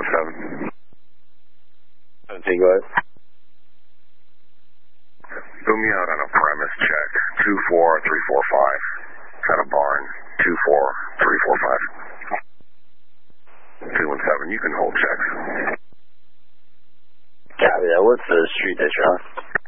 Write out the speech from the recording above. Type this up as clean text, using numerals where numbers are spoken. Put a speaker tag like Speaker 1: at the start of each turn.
Speaker 1: 217.
Speaker 2: 17, go ahead.
Speaker 1: Boom me out on a premise check. 24345. At a barn. 24345. 217, you can hold checks.
Speaker 2: Copy that. What's the street that you're on?